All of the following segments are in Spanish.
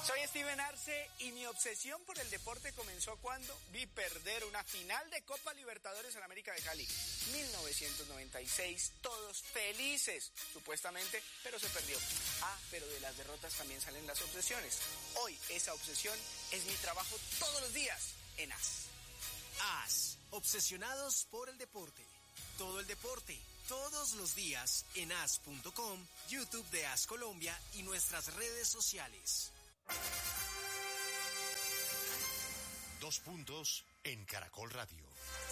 Soy Steven Arce y mi obsesión por el deporte comenzó cuando vi perder una final de Copa Libertadores en América de Cali. 1996, todos felices, supuestamente, pero se perdió. Pero de las derrotas también salen las obsesiones. Hoy esa obsesión es mi trabajo todos los días en AS. AS, obsesionados por el deporte. Todo el deporte, todos los días en as.com, YouTube de AS Colombia y nuestras redes sociales. 2 puntos en Caracol Radio.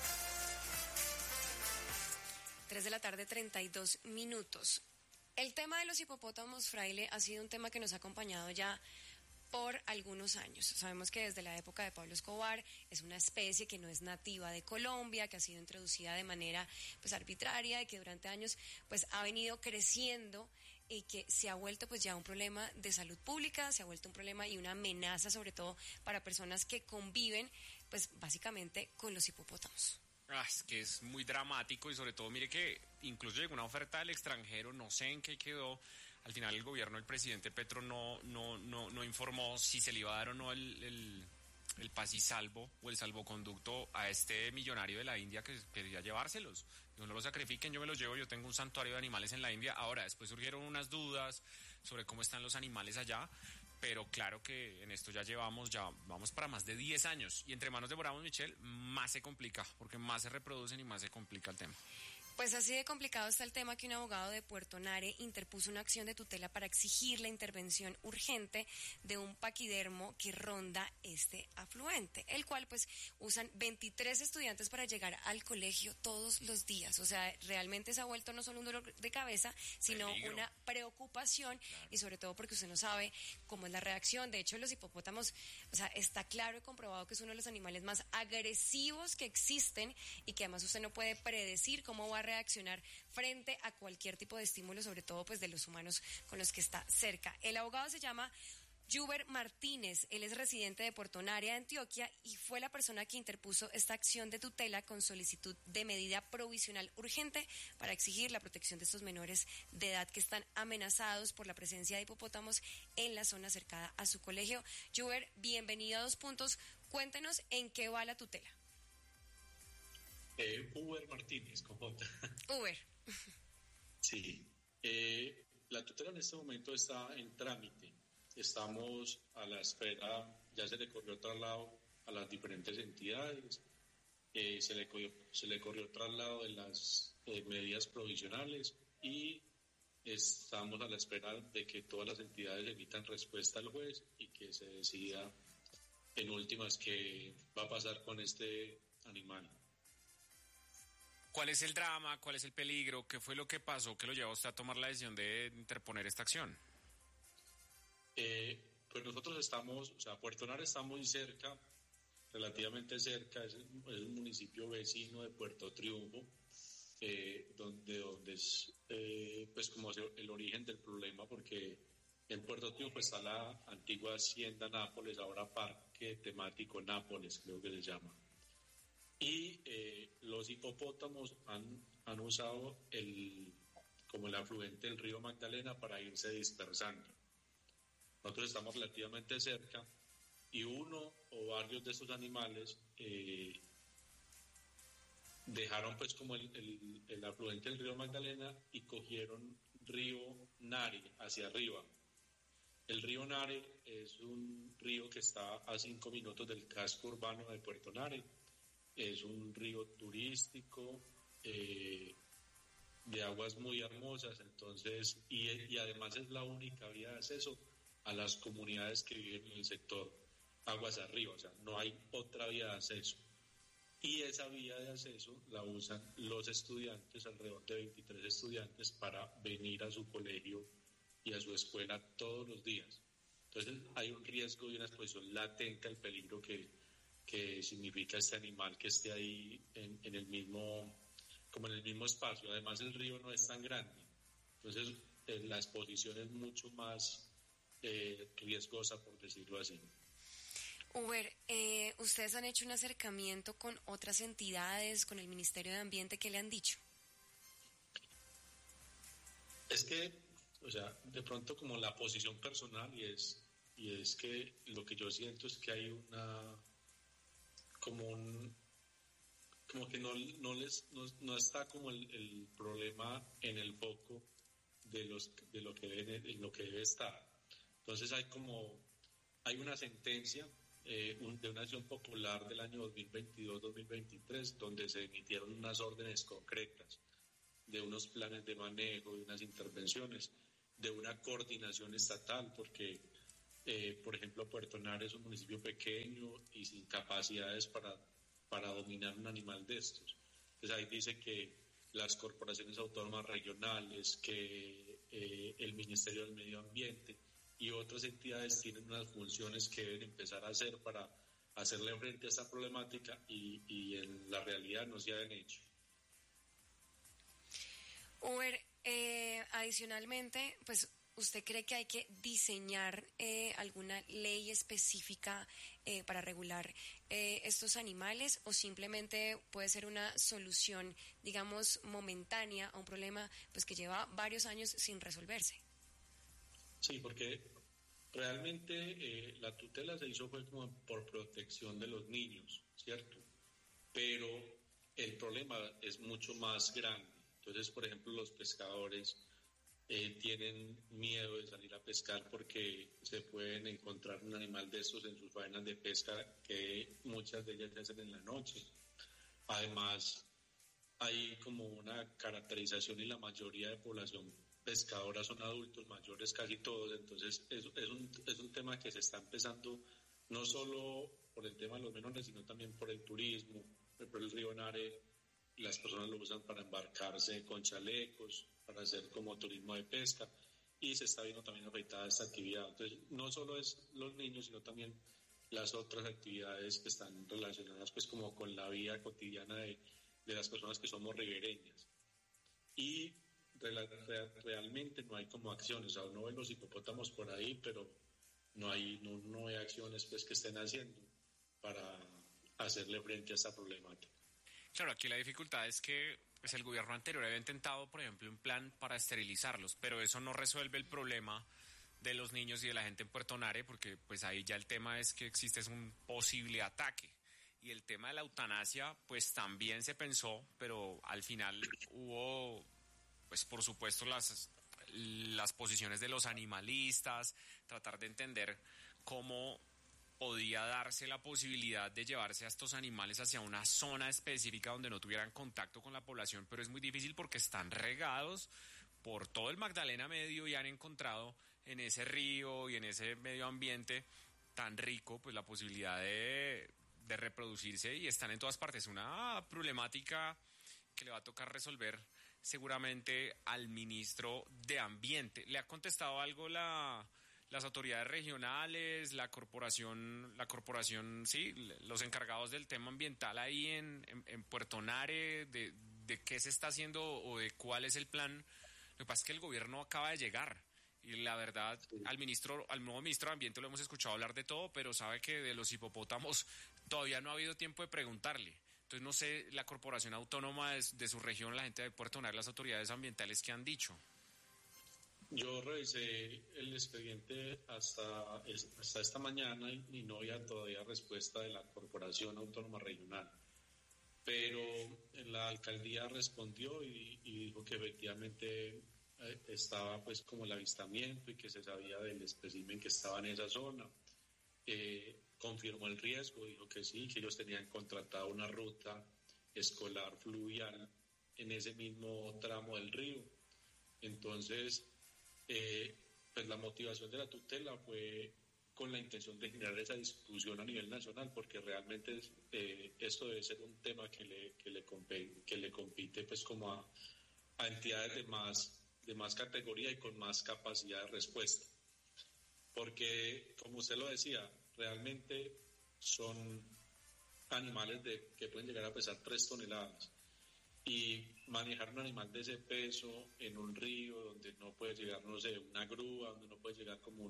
3:32 p.m. El tema de los hipopótamos, Fraile, ha sido un tema que nos ha acompañado ya por algunos años. Sabemos que desde la época de Pablo Escobar es una especie que no es nativa de Colombia, que ha sido introducida de manera arbitraria y que durante años ha venido creciendo y que se ha vuelto ya un problema de salud pública, se ha vuelto un problema y una amenaza sobre todo para personas que conviven básicamente con los hipopótamos. Es que es muy dramático y sobre todo mire que incluso llegó una oferta del extranjero, no sé en qué quedó. Al final el gobierno, el presidente Petro no informó si se le iba a dar o no el paz y salvo o el salvoconducto a este millonario de la India que quería llevárselos. Digo, no lo sacrifiquen, yo me los llevo, yo tengo un santuario de animales en la India. Ahora, después surgieron unas dudas sobre cómo están los animales allá, pero claro que en esto ya vamos para más de 10 años. Y entre manos de Bravo Michel, más se complica, porque más se reproducen y más se complica el tema. Pues así de complicado está el tema que un abogado de Puerto Nare interpuso una acción de tutela para exigir la intervención urgente de un paquidermo que ronda este afluente, el cual usan 23 estudiantes para llegar al colegio todos los días. O sea, realmente se ha vuelto no solo un dolor de cabeza, sino una preocupación, claro. Y sobre todo porque usted no sabe cómo es la reacción. De hecho, los hipopótamos, está claro y comprobado que es uno de los animales más agresivos que existen y que además usted no puede predecir cómo va a reaccionar frente a cualquier tipo de estímulo, sobre todo de los humanos con los que está cerca. El abogado se llama Juber Martínez, él es residente de Puerto Nare, Antioquia, y fue la persona que interpuso esta acción de tutela con solicitud de medida provisional urgente para exigir la protección de estos menores de edad que están amenazados por la presencia de hipopótamos en la zona cercana a su colegio. Juber, bienvenido a 2 puntos. Cuéntenos en qué va la tutela. Uber Martínez, con J. Uber. Sí. La tutela en este momento está en trámite. Estamos a la espera, ya se le corrió traslado a las diferentes entidades, se le corrió traslado de las medidas provisionales y estamos a la espera de que todas las entidades emitan respuesta al juez y que se decida en últimas qué va a pasar con este animal. ¿Cuál es el drama? ¿Cuál es el peligro? ¿Qué fue lo que pasó que lo llevó a usted a tomar la decisión de interponer esta acción? Pues nosotros Puerto Nare está muy cerca, relativamente cerca, es un municipio vecino de Puerto Triunfo, donde es como el origen del problema, porque en Puerto Triunfo está la antigua Hacienda Nápoles, ahora Parque Temático Nápoles, creo que se llama. Y los hipopótamos han usado como el afluente del río Magdalena para irse dispersando. Nosotros estamos relativamente cerca y uno o varios de estos animales dejaron como el afluente del río Magdalena y cogieron río Nare hacia arriba. El río Nare es un río que está a 5 minutos del casco urbano de Puerto Nare. Es un río turístico de aguas muy hermosas, entonces y además es la única vía de acceso a las comunidades que viven en el sector aguas arriba, o sea, no hay otra vía de acceso. Y esa vía de acceso la usan los estudiantes, alrededor de 23 estudiantes, para venir a su colegio y a su escuela todos los días. Entonces hay un riesgo y una exposición latente al peligro que significa este animal que esté ahí en el mismo espacio. Además el río no es tan grande, entonces la exposición es mucho más riesgosa, por decirlo así. Uber, ¿ustedes han hecho un acercamiento con otras entidades, con el Ministerio de Ambiente? ¿Qué le han dicho? Es que, de pronto como la posición personal, y es y es que lo que yo siento es que hay como que no está como el problema en el foco de lo que debe estar. Entonces hay una sentencia de una acción popular del año 2022-2023 donde se emitieron unas órdenes concretas de unos planes de manejo, de unas intervenciones, de una coordinación estatal, porque por ejemplo Puerto Nare es un municipio pequeño y sin capacidades para dominar un animal de estos. Entonces ahí dice que las corporaciones autónomas regionales, que el Ministerio del Medio Ambiente y otras entidades tienen unas funciones que deben empezar a hacer para hacerle frente a esta problemática y en la realidad no se han hecho. Uber, adicionalmente, pues, ¿usted cree que hay que diseñar alguna ley específica para regular estos animales o simplemente puede ser una solución, digamos, momentánea a un problema pues que lleva varios años sin resolverse? Sí, porque realmente la tutela se hizo fue como por protección de los niños, ¿cierto? Pero el problema es mucho más grande. Entonces, por ejemplo, los pescadores tienen miedo de salir a pescar porque se pueden encontrar un animal de estos en sus faenas de pesca, que muchas de ellas se hacen en la noche. Además, hay como una caracterización y la mayoría de población pescadora son adultos mayores, casi todos. Entonces es un tema que se está empezando no solo por el tema de los menores, sino también por el turismo. Por el río Nare las personas lo usan para embarcarse con chalecos, para hacer como turismo de pesca, y se está viendo también afectada esta actividad. Entonces no solo es los niños, sino también las otras actividades que están relacionadas pues como con la vida cotidiana de las personas que somos ribereñas. Y realmente no hay como acciones, o sea, uno ve los hipopótamos por ahí, pero no hay acciones pues que estén haciendo para hacerle frente a esta problemática. Claro, aquí la dificultad es que pues, el gobierno anterior había intentado, por ejemplo, un plan para esterilizarlos, pero eso no resuelve el problema de los niños y de la gente en Puerto Nare, porque pues ahí ya el tema es que existe un posible ataque. Y el tema de la eutanasia, pues también se pensó, pero al final hubo, pues por supuesto, las posiciones de los animalistas, tratar de entender cómo podía darse la posibilidad de llevarse a estos animales hacia una zona específica donde no tuvieran contacto con la población, pero es muy difícil porque están regados por todo el Magdalena Medio y han encontrado en ese río y en ese medio ambiente tan rico pues la posibilidad de reproducirse y están en todas partes. Una problemática que le va a tocar resolver seguramente al ministro de Ambiente. ¿Le ha contestado algo las autoridades regionales, la corporación, sí, los encargados del tema ambiental ahí en Puerto Nare, de qué se está haciendo o de cuál es el plan? Lo que pasa es que el gobierno acaba de llegar y la verdad al nuevo ministro de Ambiente lo hemos escuchado hablar de todo, pero sabe que de los hipopótamos todavía no ha habido tiempo de preguntarle. Entonces no sé, la corporación autónoma de su región, la gente de Puerto Nare, las autoridades ambientales, ¿qué han dicho? Yo revisé el expediente hasta esta mañana y no había todavía respuesta de la Corporación Autónoma Regional. Pero la alcaldía respondió y dijo que efectivamente estaba pues como el avistamiento y que se sabía del espécimen que estaba en esa zona. Confirmó el riesgo, dijo que sí, que ellos tenían contratado una ruta escolar fluvial en ese mismo tramo del río. Entonces, pues la motivación de la tutela fue con la intención de generar esa discusión a nivel nacional, porque realmente esto debe ser un tema que le compite pues como a entidades de más categoría y con más capacidad de respuesta. Porque, como usted lo decía, realmente son animales que pueden llegar a pesar 3 toneladas. Y manejar un animal de ese peso en un río donde no puede llegar, no sé, una grúa, donde no puede llegar como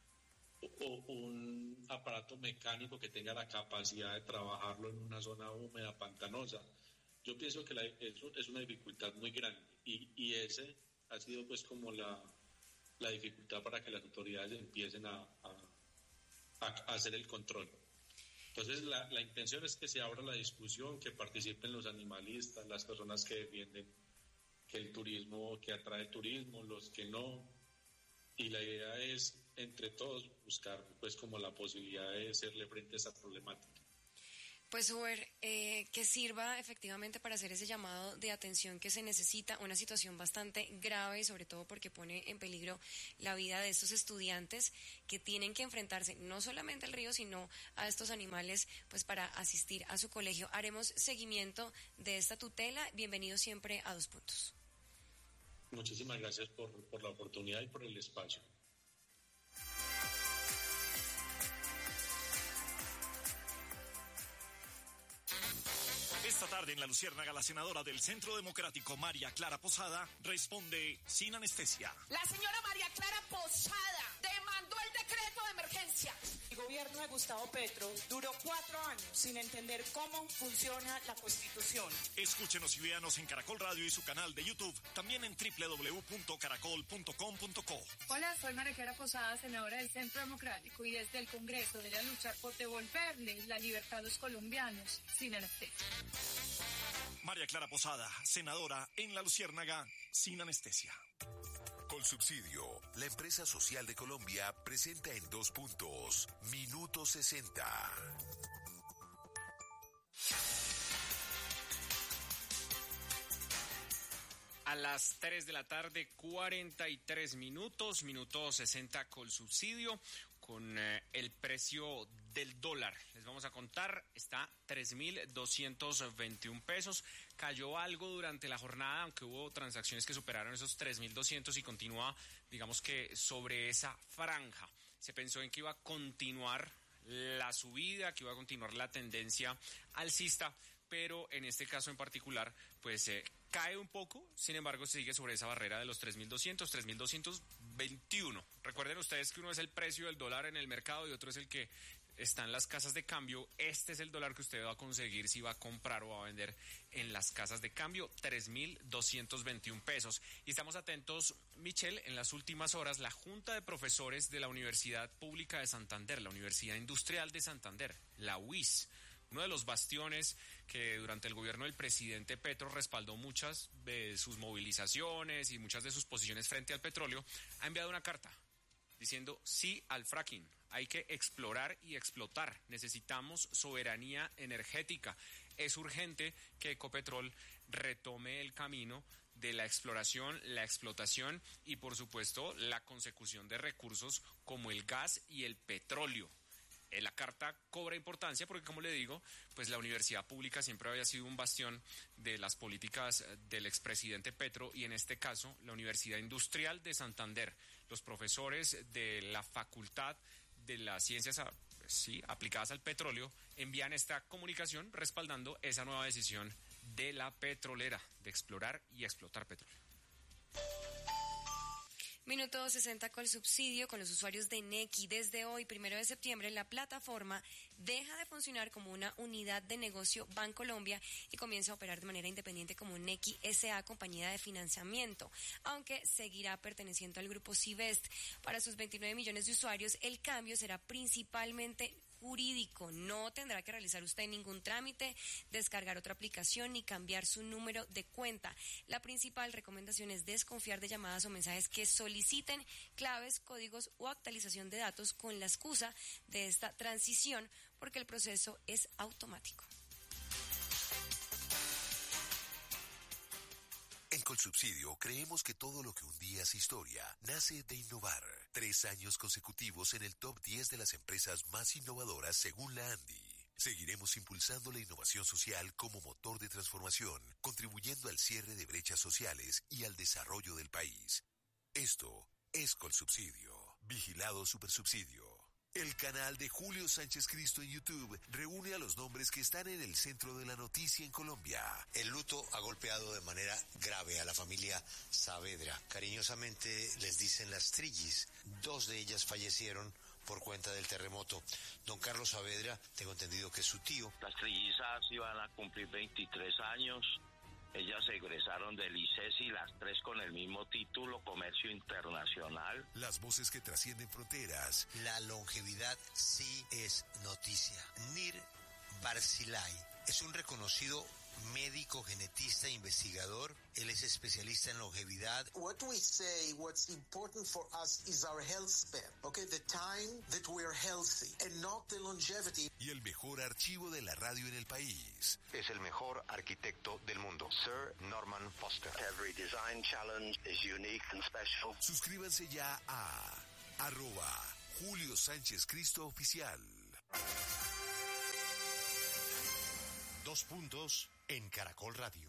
un aparato mecánico que tenga la capacidad de trabajarlo en una zona húmeda, pantanosa. Yo pienso que eso es una dificultad muy grande y ese ha sido pues como la dificultad para que las autoridades empiecen a hacer el control. Entonces la intención es que se abra la discusión, que participen los animalistas, las personas que defienden que el turismo, que atrae turismo, los que no, y la idea es entre todos buscar pues como la posibilidad de hacerle frente a esa problemática. Pues Uber, que sirva efectivamente para hacer ese llamado de atención que se necesita, una situación bastante grave y sobre todo porque pone en peligro la vida de estos estudiantes que tienen que enfrentarse no solamente al río, sino a estos animales pues para asistir a su colegio. Haremos seguimiento de esta tutela. Bienvenido siempre a 2 Puntos. Muchísimas gracias por la oportunidad y por el espacio. Esta tarde en La Luciérnaga, la senadora del Centro Democrático, María Clara Posada, responde sin anestesia. La señora María Clara Posada demandó el decreto de emergencia. El gobierno de Gustavo Petro duró 4 años sin entender cómo funciona la Constitución. Escúchenos y véanos en Caracol Radio y su canal de YouTube, también en www.caracol.com.co. Hola, soy María Clara Posada, senadora del Centro Democrático, y desde el Congreso voy a luchar por devolverle la libertad a los colombianos sin anestesia. María Clara Posada, senadora en La Luciérnaga, sin anestesia. Colsubsidio, la empresa social de Colombia, presenta en 2 Puntos, Minuto 60. A las 3 de la tarde, 43 minutos, minuto 60 Colsubsidio, con el precio del dólar. Les vamos a contar, está 3.221 pesos. Cayó algo durante la jornada, aunque hubo transacciones que superaron esos 3.200 y continúa, digamos que sobre esa franja. Se pensó en que iba a continuar la subida, que iba a continuar la tendencia alcista, pero en este caso en particular, pues cae un poco, sin embargo se sigue sobre esa barrera de los 3.200, 3.221. Recuerden ustedes que uno es el precio del dólar en el mercado y otro es el que está en las casas de cambio. Este es el dólar que usted va a conseguir si va a comprar o va a vender en las casas de cambio, 3.221 pesos. Y estamos atentos, Michelle, en las últimas horas, la Junta de Profesores de la Universidad Pública de Santander, la Universidad Industrial de Santander, la UIS, uno de los bastiones que durante el gobierno del presidente Petro respaldó muchas de sus movilizaciones y muchas de sus posiciones frente al petróleo, ha enviado una carta diciendo sí al fracking. Hay que explorar y explotar. Necesitamos soberanía energética. Es urgente que Ecopetrol retome el camino de la exploración, la explotación y, por supuesto, la consecución de recursos como el gas y el petróleo. La carta cobra importancia porque, como le digo, pues la universidad pública siempre había sido un bastión de las políticas del expresidente Petro y en este caso la Universidad Industrial de Santander. Los profesores de la Facultad de las Ciencias aplicadas al petróleo envían esta comunicación respaldando esa nueva decisión de la petrolera de explorar y explotar petróleo. Minuto 60 Colsubsidio con los usuarios de Nequi. Desde hoy, 1 de septiembre, la plataforma deja de funcionar como una unidad de negocio Bancolombia y comienza a operar de manera independiente como Nequi S.A., compañía de financiamiento, aunque seguirá perteneciendo al grupo Civest. Para sus 29 millones de usuarios, el cambio será principalmente jurídico. No tendrá que realizar usted ningún trámite, descargar otra aplicación ni cambiar su número de cuenta. La principal recomendación es desconfiar de llamadas o mensajes que soliciten claves, códigos o actualización de datos con la excusa de esta transición, porque el proceso es automático. En Colsubsidio creemos que todo lo que un día es historia nace de innovar. 3 años consecutivos en el top 10 de las empresas más innovadoras según la ANDI. Seguiremos impulsando la innovación social como motor de transformación, contribuyendo al cierre de brechas sociales y al desarrollo del país. Esto es Colsubsidio. Vigilado Supersubsidio. El canal de Julio Sánchez Cristo en YouTube reúne a los nombres que están en el centro de la noticia en Colombia. El luto ha golpeado de manera grave a la familia Saavedra. Cariñosamente les dicen las Trillis. 2 de ellas fallecieron por cuenta del terremoto. Don Carlos Saavedra, tengo entendido que es su tío. Las trillizas iban a cumplir 23 años Ellas se egresaron del ICESI, las tres con el mismo título, Comercio Internacional. Las voces que trascienden fronteras. La longevidad sí es noticia. Nir Barzilai es un reconocido médico, genetista, investigador. Él es especialista en longevidad. What we say, what's important for us is our health span, okay? The time that we are healthy and not the longevity. Y el mejor archivo de la radio en el país. Es el mejor arquitecto del mundo, Sir Norman Foster. Every design challenge is unique and special. Suscríbanse ya a @Julio Sánchez Cristo Oficial. 2 puntos en Caracol Radio.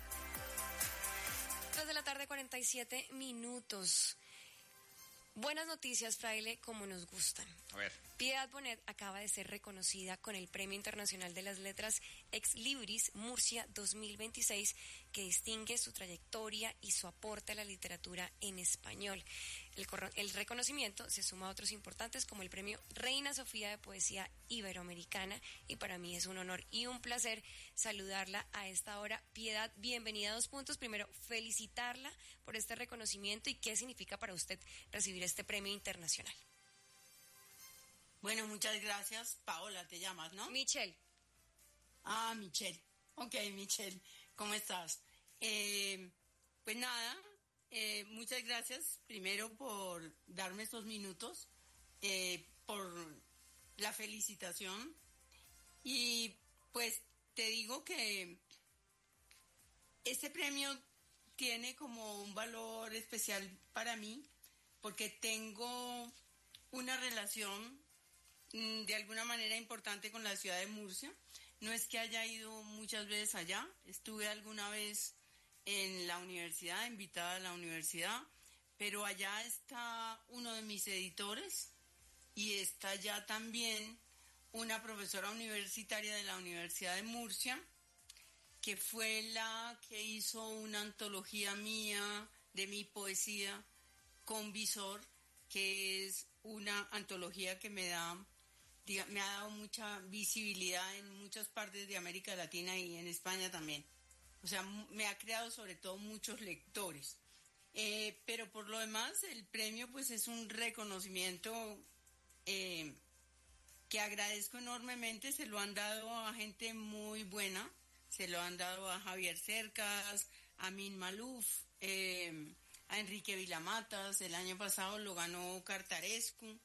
3 de la tarde, 47 minutos. Buenas noticias, Fraile, como nos gustan. A ver. Piedad Bonet acaba de ser reconocida con el Premio Internacional de las Letras Ex Libris Murcia 2026, que distingue su trayectoria y su aporte a la literatura en español. El reconocimiento se suma a otros importantes como el Premio Reina Sofía de Poesía Iberoamericana, y para mí es un honor y un placer saludarla a esta hora. Piedad, bienvenida a 2 puntos. Primero, felicitarla por este reconocimiento y qué significa para usted recibir este premio internacional. Bueno, muchas gracias. Paola, te llamas, ¿no? Michelle. Ah, Michelle. Ok, Michelle, ¿cómo estás? Pues nada, muchas gracias primero por darme estos minutos, por la felicitación. Y pues te digo que este premio tiene como un valor especial para mí, porque tengo una relación de alguna manera importante con la ciudad de Murcia. No es que haya ido muchas veces allá, estuve alguna vez en la universidad, invitada a la universidad, pero allá está uno de mis editores y está allá también una profesora universitaria de la Universidad de Murcia, que fue la que hizo una antología mía de mi poesía con Visor, que es una antología que me ha dado mucha visibilidad en muchas partes de América Latina y en España también. O sea, me ha creado sobre todo muchos lectores. Pero por lo demás, el premio pues es un reconocimiento que agradezco enormemente. Se lo han dado a gente muy buena. Se lo han dado a Javier Cercas, a Min Maluf, a Enrique Vilamatas. El año pasado lo ganó Cartarescu.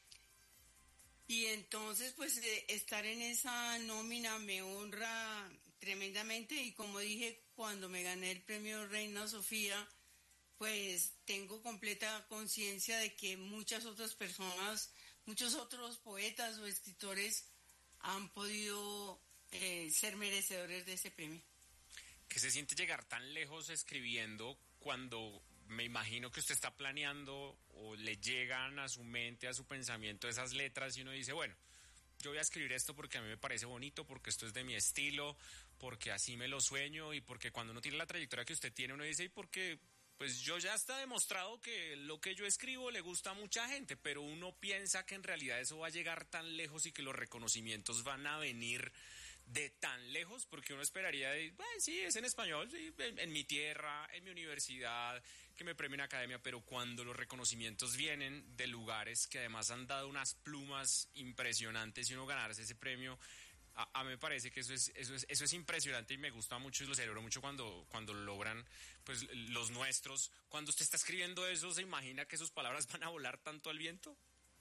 Y entonces, pues, estar en esa nómina me honra tremendamente. Y como dije, cuando me gané el premio Reina Sofía, pues tengo completa conciencia de que muchas otras personas, muchos otros poetas o escritores han podido ser merecedores de ese premio. ¿Qué se siente llegar tan lejos escribiendo cuando me imagino que usted está planeando o le llegan a su mente, a su pensamiento esas letras y uno dice, bueno, yo voy a escribir esto porque a mí me parece bonito, porque esto es de mi estilo, porque así me lo sueño y porque cuando uno tiene la trayectoria que usted tiene, uno dice, y porque pues yo ya está demostrado que lo que yo escribo le gusta a mucha gente, pero uno piensa que en realidad eso va a llegar tan lejos y que los reconocimientos van a venir de tan lejos, porque uno esperaría, sí, es en español, sí, en mi tierra, en mi universidad, que me premien academia, pero cuando los reconocimientos vienen de lugares que además han dado unas plumas impresionantes y uno ganarse ese premio, a mí me parece que eso es impresionante y me gusta mucho y lo celebro mucho cuando lo logran pues los nuestros. Cuando usted está escribiendo eso, ¿se imagina que sus palabras van a volar tanto al viento?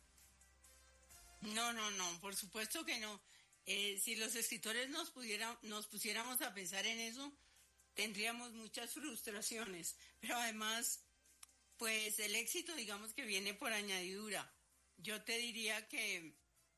No, por supuesto que no. Si los escritores nos pusiéramos a pensar en eso, tendríamos muchas frustraciones, pero además, pues el éxito, digamos que viene por añadidura. Yo te diría que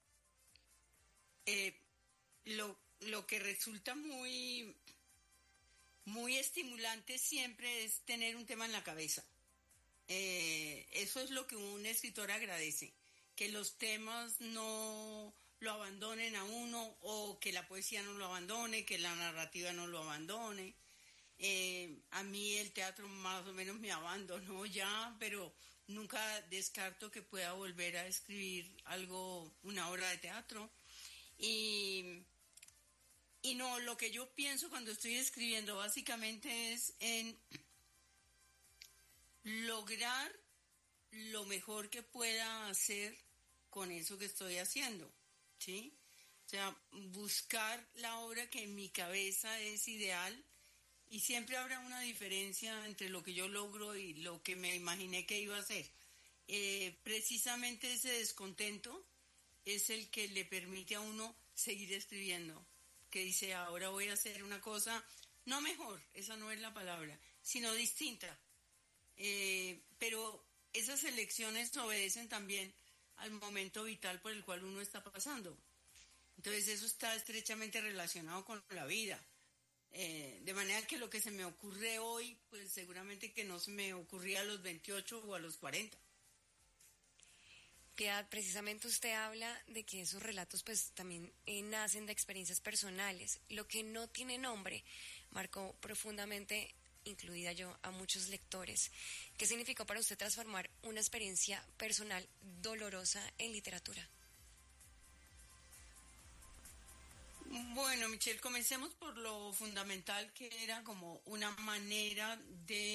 lo que resulta muy, muy estimulante siempre es tener un tema en la cabeza. Eso es lo que un escritor agradece, que los temas no lo abandonen a uno, o que la poesía no lo abandone, que la narrativa no lo abandone. A mí el teatro más o menos me abandonó ya, pero nunca descarto que pueda volver a escribir una obra de teatro. Y Y no, lo que yo pienso cuando estoy escribiendo básicamente es en lograr lo mejor que pueda hacer con eso que estoy haciendo, ¿sí? O sea, buscar la obra que en mi cabeza es ideal, y siempre habrá una diferencia entre lo que yo logro y lo que me imaginé que iba a hacer. Precisamente ese descontento es el que le permite a uno seguir escribiendo, que dice, ahora voy a hacer una cosa, no mejor, esa no es la palabra, sino distinta. Pero esas elecciones obedecen también al momento vital por el cual uno está pasando. Entonces eso está estrechamente relacionado con la vida. De manera que lo que se me ocurre hoy, pues seguramente que no se me ocurría a los 28 o a los 40. Piedad, precisamente usted habla de que esos relatos pues también nacen de experiencias personales. Lo que no tiene nombre marcó profundamente, incluida yo, a muchos lectores. ¿Qué significó para usted transformar una experiencia personal dolorosa en literatura? Bueno, Michelle, comencemos por lo fundamental, que era como una manera de